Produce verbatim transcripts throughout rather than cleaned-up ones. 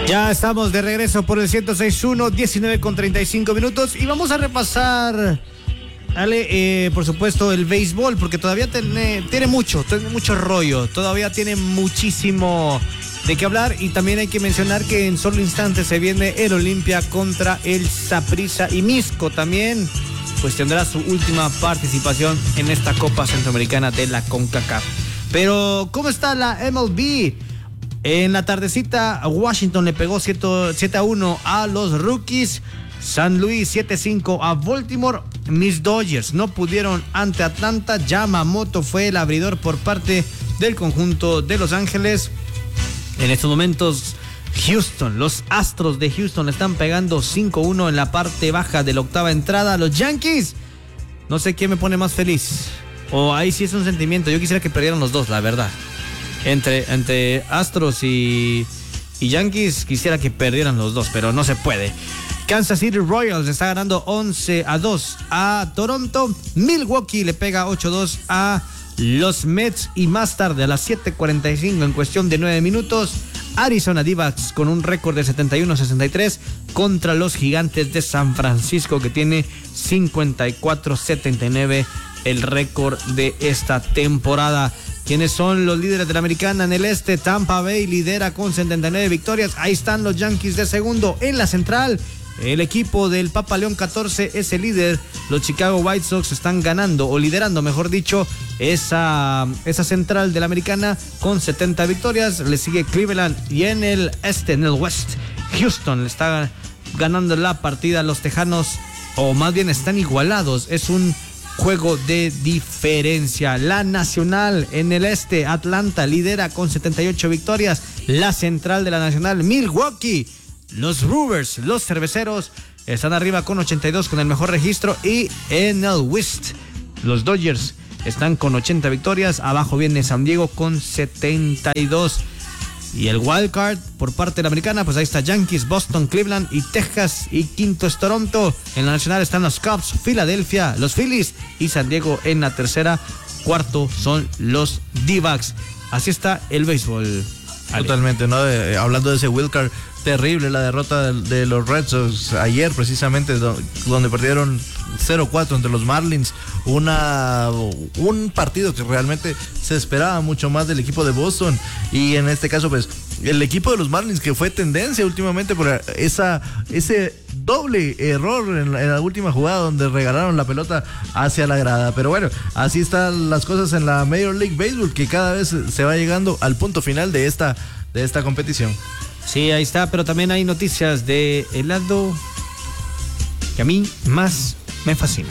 Ya estamos de regreso por el ciento seis punto uno, diecinueve con treinta y cinco minutos y vamos a repasar, Ale, eh, por supuesto, el béisbol, porque todavía tiene, tiene mucho, tiene mucho rollo, todavía tiene muchísimo de qué hablar y también hay que mencionar que en solo instantes se viene el Olimpia contra el Saprissa y Misco también, pues tendrá su última participación en esta Copa Centroamericana de la CONCACAF. Pero, ¿cómo está la M L B? En la tardecita, Washington le pegó siete a uno a los Rockies. San Luis siete a cinco a Baltimore. Mis Dodgers no pudieron ante Atlanta. Yamamoto fue el abridor por parte del conjunto de Los Ángeles. En estos momentos, Houston, los Astros de Houston le están pegando cinco a uno en la parte baja de la octava entrada. Los Yankees, no sé quién me pone más feliz. O ahí sí es un sentimiento. Yo quisiera que perdieran los dos, la verdad. Entre, entre Astros y, y Yankees quisiera que perdieran los dos, pero no se puede. Kansas City Royals está ganando once a dos a Toronto. Milwaukee le pega ocho a dos a los Mets. Y más tarde, a las siete cuarenta y cinco, en cuestión de nueve minutos, Arizona D-backs con un récord de setenta y uno a sesenta y tres contra los Gigantes de San Francisco, que tiene cincuenta y cuatro a setenta y nueve el récord de esta temporada. ¿Quiénes son los líderes de la Americana? En el este, Tampa Bay lidera con setenta y nueve victorias. Ahí están los Yankees de segundo. En la central, el equipo del Papa León catorce es el líder. Los Chicago White Sox están ganando, o liderando, mejor dicho, esa, esa central de la Americana con setenta victorias. Le sigue Cleveland. Y en el este, en el west, Houston le está ganando la partida a los Tejanos, o más bien están igualados. Es un juego de diferencia. La nacional en el este, Atlanta lidera con setenta y ocho victorias. La central de la nacional, Milwaukee, los Brewers, los cerveceros, están arriba con ochenta y dos con el mejor registro. Y en el west, los Dodgers están con ochenta victorias. Abajo viene San Diego con setenta y dos. Y el wild card por parte de la Americana, pues ahí está Yankees, Boston, Cleveland y Texas. Y quinto es Toronto. En la nacional están los Cubs, Filadelfia, los Phillies y San Diego en la tercera. Cuarto son los D-backs. Así está el béisbol. Ale. Totalmente, ¿no? De, hablando de ese wild card, terrible la derrota de, de los Red Sox ayer, precisamente, do, donde perdieron cero cuatro entre los Marlins. Una, un partido que realmente se esperaba mucho más del equipo de Boston. Y en este caso, pues, el equipo de los Marlins, que fue tendencia últimamente por esa, ese doble error en la, en la última jugada donde regalaron la pelota hacia la grada. Pero bueno, así están las cosas en la Major League Baseball, que cada vez se va llegando al punto final de esta, de esta competición. Sí, ahí está, pero también hay noticias de el lado que a mí más me fascina.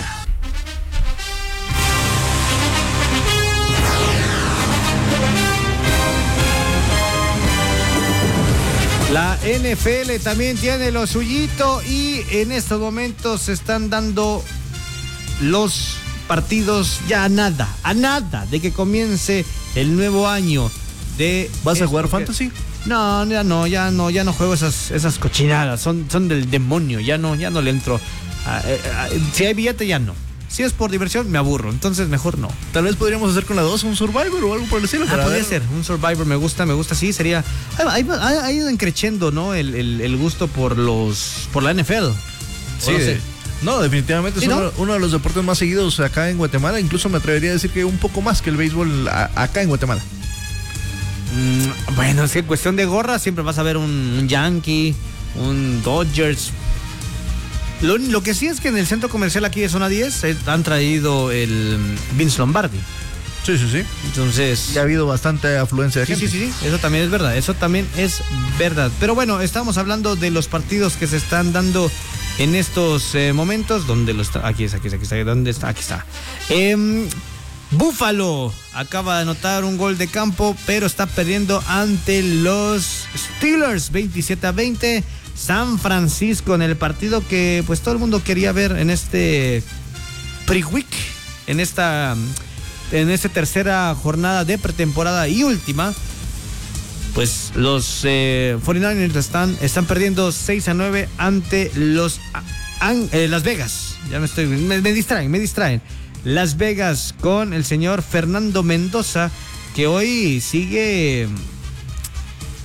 La N F L también tiene lo suyito y en estos momentos se están dando los partidos ya a nada, a nada de que comience el nuevo año de... ¿Vas a jugar fantasy? No, ya no, ya no, ya no juego esas, esas cochinadas, son, son del demonio, ya no, ya no le entro. A, a, a, si hay billete, ya no. Si es por diversión, me aburro, entonces mejor no. Tal vez podríamos hacer con la dos un Survivor o algo por el estilo. Ah, podría ser, un Survivor, me gusta, me gusta, sí, sería... Ha ido creciendo, ¿no? El, el, el gusto por los por la N F L. Sí, no, sé. no definitivamente ¿Sí, es no? uno, uno de los deportes más seguidos acá en Guatemala, incluso me atrevería a decir que un poco más que el béisbol a, acá en Guatemala. Mm, bueno, es que en cuestión de gorra siempre vas a ver un, un Yankee, un Dodgers. Lo, lo que sí es que en el centro comercial aquí de Zona diez eh, han traído el Vince Lombardi. Sí, sí, sí. Entonces... ya ha habido bastante afluencia de sí, gente. sí, sí, sí, eso también es verdad, eso también es verdad. Pero bueno, estamos hablando de los partidos que se están dando en estos eh, momentos. ¿Dónde lo está? Aquí está, aquí está, aquí está. ¿Dónde está? Aquí está. Eh, Buffalo acaba de anotar un gol de campo, pero está perdiendo ante los Steelers veintisiete a veinte. San Francisco en el partido que pues todo el mundo quería ver en este pre-week, en esta en esta tercera jornada de pretemporada y última. Pues los eh, cuarenta y nueve ers están, están perdiendo seis a nueve ante los an, eh, Las Vegas. Ya me estoy me, me distraen, me distraen. Las Vegas con el señor Fernando Mendoza, que hoy sigue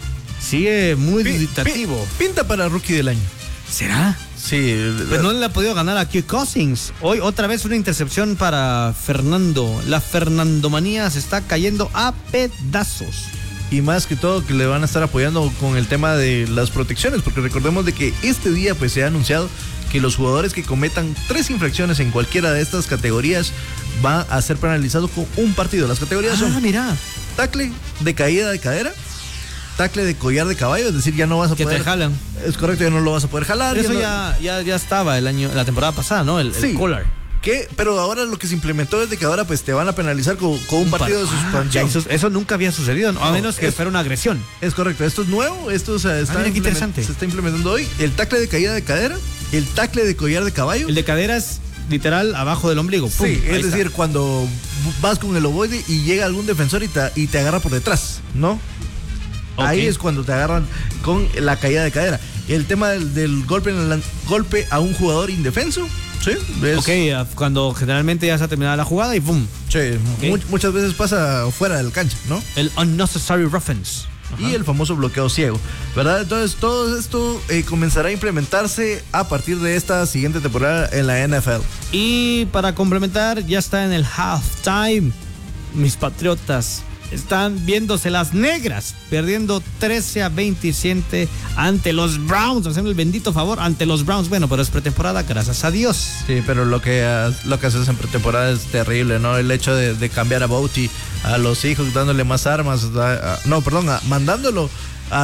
sigue muy Pi- dubitativo. pi- Pinta para rookie del año. ¿Será? Sí. Pues no le ha podido ganar a Kirk Cousins. Hoy otra vez una intercepción para Fernando. La Fernandomanía se está cayendo a pedazos. Y más que todo que le van a estar apoyando con el tema de las protecciones, porque recordemos de que este día pues se ha anunciado que los jugadores que cometan tres infracciones en cualquiera de estas categorías van a ser penalizados con un partido. Las categorías Ah, son mira. tackle de caída de cadera, tackle de collar de caballo, es decir, ya no vas a Que poder... te jalan. Es correcto, ya no lo vas a poder jalar. Pero eso no- ya, ya, ya estaba el año, la temporada pasada, ¿no? El, Sí. el collar. ¿Qué? Pero ahora lo que se implementó es de que ahora pues te van a penalizar con, con un, par- partido de Ah, suspensión. ya, eso, eso nunca había sucedido, ¿no? A No, menos que es- fuera una agresión. Es correcto, esto es nuevo, esto se está, mira qué implement- interesante. se está implementando hoy. El tackle de caída de cadera, el tackle de collar de caballo. El de cadera es literal abajo del ombligo. ¡Pum! Sí, Ahí es está. decir, cuando vas con el ovoide y llega algún defensor y te, y te agarra por detrás, ¿no? Ok. Ahí es cuando te agarran con la caída de cadera. El tema del, del golpe, en la- golpe a un jugador indefenso, ¿sí? Es- Ok, ah, cuando generalmente ya se ha terminado la jugada y ¡pum! sí, Ok. mu- muchas veces pasa fuera del cancha, ¿no? El unnecessary roughness. Y el famoso bloqueo ciego, ¿verdad? Entonces todo esto eh, comenzará a implementarse a partir de esta siguiente temporada en la N F L. Y para complementar, ya está en el halftime. Mis Patriotas están viéndose las negras, perdiendo trece a veintisiete ante los Browns, haciendo el bendito favor ante los Browns. Bueno, pero es pretemporada, gracias a Dios. Sí, pero lo que, uh, lo que haces en pretemporada es terrible, ¿no? El hecho de, de cambiar a Bouty, a los hijos, dándole más armas, a- a- no, perdón, a- mandándolo a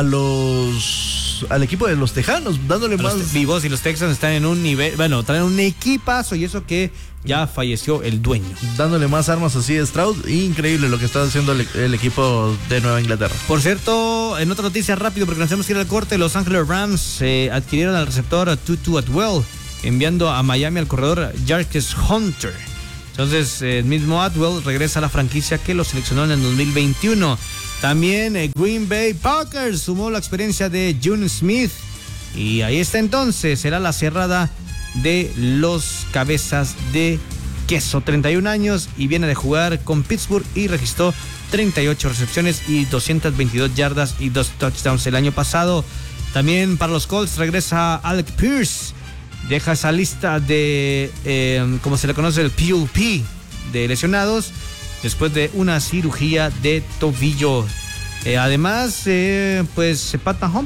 los, al equipo de los Tejanos, dándole más... Los vivos y los Texans están en un nivel, bueno, traen un equipazo y eso que ya falleció el dueño. dándole más armas así a Stroud. Increíble lo que está haciendo el, el equipo de Nueva Inglaterra. Por cierto, en otra noticia rápido, porque nos tenemos que ir al corte, Los Ángeles Rams eh, adquirieron al receptor Tutu Atwell, enviando a Miami al corredor Jarvis Hunter. Entonces, eh, el mismo Atwell regresa a la franquicia que lo seleccionó en el dos mil veintiuno. También eh, Green Bay Packers sumó la experiencia de June Smith. Y ahí está entonces, será la cerrada de los cabezas de queso, treinta y un años, y viene de jugar con Pittsburgh y registró treinta y ocho recepciones y doscientas veintidós yardas y dos touchdowns el año pasado. También para los Colts regresa Alec Pierce, deja esa lista de, eh, como se le conoce, el P U P de lesionados después de una cirugía de tobillo. Eh, además, eh, pues Pat Mahomes